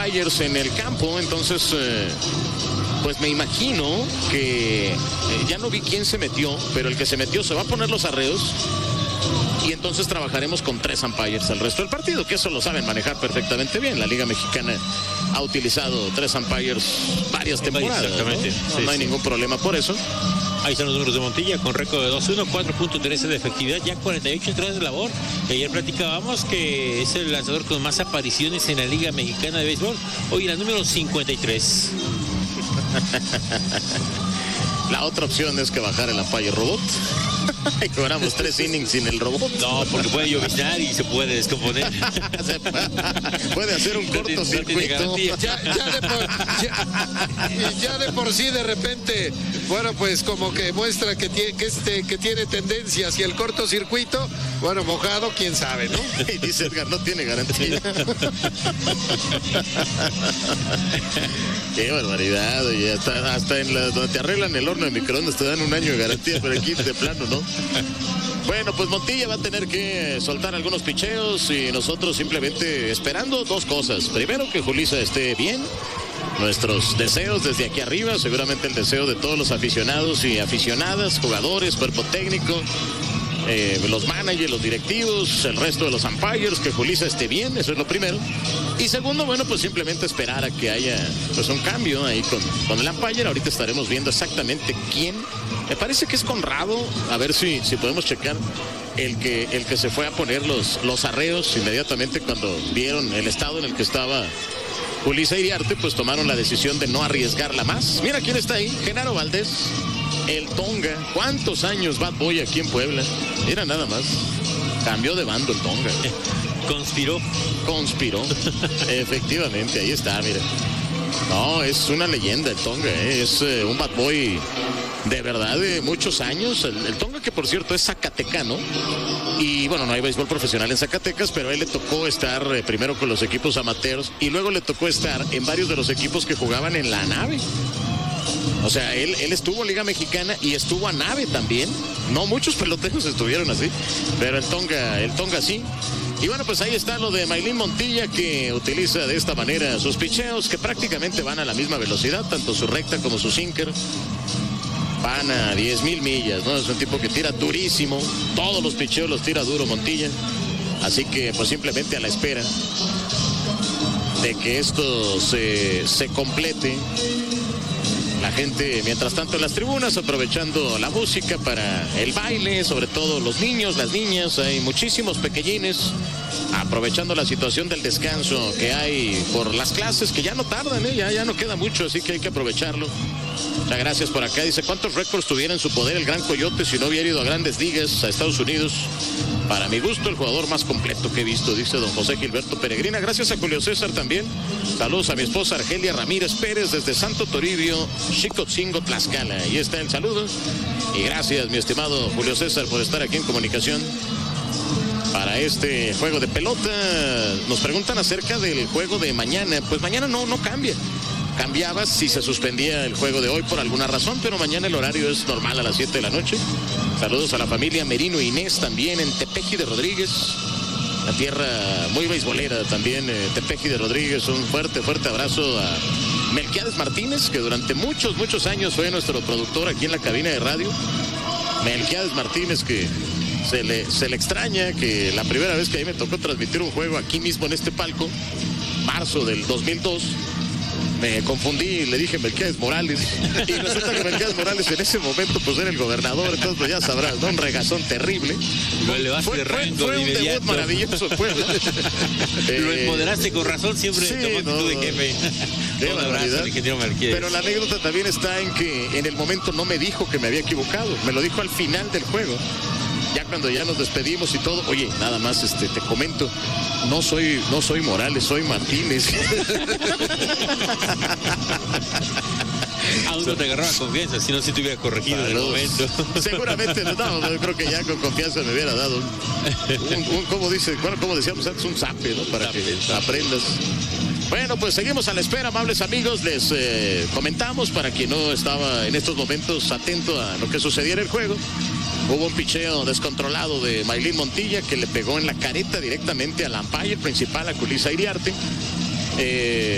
umpires en el campo, entonces pues me imagino que ya no vi quién se metió, pero el que se metió se va a poner los arreos y entonces trabajaremos con 3 umpires el resto del partido, que eso lo saben manejar perfectamente bien. La Liga Mexicana ha utilizado 3 umpires varias temporadas. Exactamente. No, Sí, no hay ningún problema por eso. Ahí están los números de Montilla con récord de 2-1, 4.13 de efectividad, ya 48 entradas de labor. Ayer platicábamos que es el lanzador con más apariciones en la Liga Mexicana de Béisbol. Hoy la número 53. La otra opción es que bajar el umpire robot y cobramos 3 innings sin el robot. No, porque puede lloviznar y se puede descomponer. Puede hacer un cortocircuito. Ya de por sí, de repente, bueno, pues como que muestra que tiene tendencia hacia el cortocircuito. Bueno, mojado, quién sabe, ¿no? Y dice Edgar, no tiene garantía. Qué barbaridad, oye, hasta en donde te arreglan el horno de microondas te dan 1 año de garantía, pero aquí de plano, ¿no? Bueno, pues Montilla va a tener que soltar algunos picheos y nosotros simplemente esperando 2 cosas. Primero, que Julissa esté bien. Nuestros deseos desde aquí arriba, seguramente el deseo de todos los aficionados y aficionadas, jugadores, cuerpo técnico, los managers, los directivos, el resto de los umpires, que Julissa esté bien, eso es lo primero. Y segundo, bueno, pues simplemente esperar a que haya pues un cambio ahí con el umpire. Ahorita estaremos viendo exactamente quién. Me parece que es Conrado, a ver si podemos checar el que se fue a poner los arreos inmediatamente cuando vieron el estado en el que estaba Julissa Iriarte, pues tomaron la decisión de no arriesgarla más. Mira quién está ahí, Genaro Valdés, el Tonga. ¿Cuántos años Bad Boy aquí en Puebla? Mira nada más, cambió de bando el Tonga. Conspiró. Efectivamente, ahí está, mira. No, es una leyenda el Tonga, es un Bad Boy de verdad de muchos años. El Tonga, que por cierto es zacatecano, y bueno, no hay béisbol profesional en Zacatecas, pero a él le tocó estar primero con los equipos amateurs y luego le tocó estar en varios de los equipos que jugaban en la nave. O sea, él estuvo en Liga Mexicana y estuvo a nave también. No muchos peloteros estuvieron así, pero el Tonga sí. Y bueno, pues ahí está lo de Maylin Montilla, que utiliza de esta manera sus picheos, que prácticamente van a la misma velocidad, tanto su recta como su sinker. Van a 10,000 millas, ¿no? Es un tipo que tira durísimo. Todos los picheos los tira duro Montilla. Así que pues simplemente a la espera de que esto se complete. La gente, mientras tanto, en las tribunas, aprovechando la música para el baile, sobre todo los niños, las niñas, hay muchísimos pequeñines, aprovechando la situación del descanso que hay por las clases, que ya no tardan, ya no queda mucho, así que hay que aprovecharlo. Muchas gracias por acá. Dice, ¿cuántos récords tuviera en su poder el Gran Coyote si no hubiera ido a grandes ligas, a Estados Unidos? Para mi gusto, el jugador más completo que he visto, dice don José Gilberto Peregrina. Gracias a Julio César también. Saludos a mi esposa Argelia Ramírez Pérez desde Santo Toribio, Xicotzingo, Tlaxcala. Ahí está el saludo. Y gracias, mi estimado Julio César, por estar aquí en comunicación para este juego de pelota. Nos preguntan acerca del juego de mañana. Pues mañana no cambia. Cambiaba si se suspendía el juego de hoy por alguna razón, pero mañana el horario es normal a las 7 de la noche. Saludos a la familia Merino e Inés también en Tepeji de Rodríguez, la tierra muy beisbolera también, Tepeji de Rodríguez. Un fuerte abrazo a Melquiades Martínez, que durante muchos años fue nuestro productor aquí en la cabina de radio. Melquiades Martínez, que se le extraña, que la primera vez que ahí me tocó transmitir un juego aquí mismo en este palco, marzo del 2002, me confundí y le dije Melquiades Morales, y resulta que Melquiades Morales en ese momento pues era el gobernador, entonces pues, ya sabrás, ¿no? Un regazón terrible. Lo elevaste de rango fue de un inmediato. debut maravilloso en Puebla. Lo empoderaste con razón, siempre sí, tomando tú de jefe. Qué Un abrazo al ingeniero Melquiades. Pero la anécdota también está en que en el momento no me dijo que me había equivocado, me lo dijo al final del juego. Ya cuando ya nos despedimos y todo, oye, nada más te comento, no soy Morales, soy Martínez. Aún no te agarraba confianza, si no, si te hubiera corregido en el momento. Seguramente no, yo creo que ya con confianza me hubiera dado un ¿cómo decíamos antes? Un zape, ¿no? Para que aprendas. Bueno, pues seguimos a la espera, amables amigos. Les comentamos, para quien no estaba en estos momentos atento a lo que sucediera en el juego, hubo un picheo descontrolado de Maylin Montilla que le pegó en la careta directamente al umpire principal, a Julissa Iriarte.